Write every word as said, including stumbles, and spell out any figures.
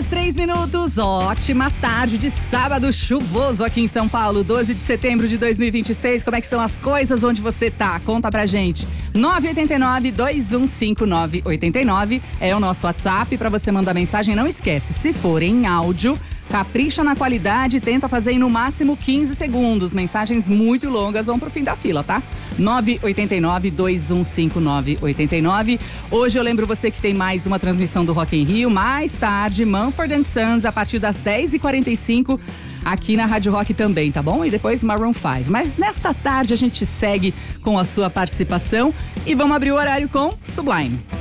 horas, três minutos. Ótima tarde de sábado chuvoso aqui em São Paulo, doze de setembro de dois mil e vinte e seis. Como é que estão as coisas? Onde você tá? Conta pra gente. nove oito nove, dois um cinco, nove oito nove é o nosso WhatsApp pra você mandar mensagem. Não esquece, se for em áudio, capricha na qualidade e tenta fazer em no máximo quinze segundos. Mensagens muito longas vão pro fim da fila, tá? nove oito nove, dois um cinco, nove oito nove. Hoje eu lembro você que tem mais uma transmissão do Rock in Rio. Mais tarde, Mumford and Sons, a partir das dez e quarenta e cinco, aqui na Rádio Rock também, tá bom? E depois Maroon cinco. Mas nesta tarde a gente segue com a sua participação e vamos abrir o horário com Sublime.